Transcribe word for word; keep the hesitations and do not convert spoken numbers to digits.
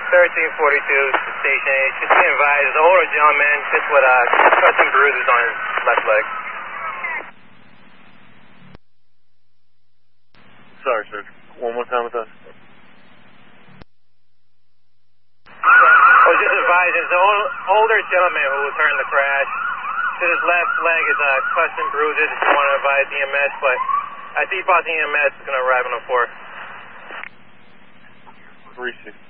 thirteen forty-two, Station eight. Just be advised, there's an older gentleman just with uh, cuts and bruises on his left leg. Sorry, sir. One more time with us. I was just advised, there's an old, older gentleman who was hurt in the crash. To his left leg is uh, cuts and bruises. Just want to advise E M S, but I think E M S is going to arrive on the four. three sixty.